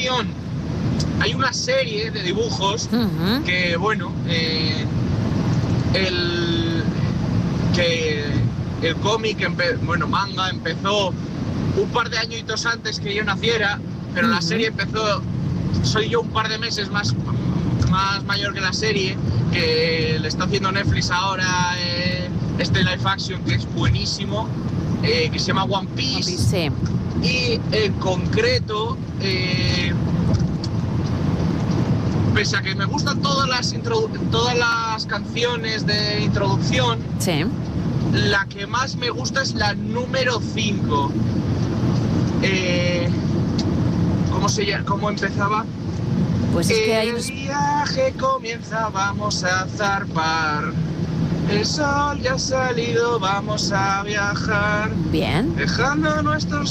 continuación hay una serie de dibujos que, bueno, el cómic, manga, empezó un par de añitos antes que yo naciera, pero la serie empezó, soy yo un par de meses más mayor que la serie, que le está haciendo Netflix ahora, este live action que es buenísimo, que se llama One Piece. Sí. Y en concreto, pese a que me gustan todas las canciones de introducción, Sí. la que más me gusta es la número 5. ¿Cómo empezaba? Pues es que hay El viaje comienza, vamos a zarpar. El sol ya ha salido, vamos a viajar. Bien. Dejando nuestros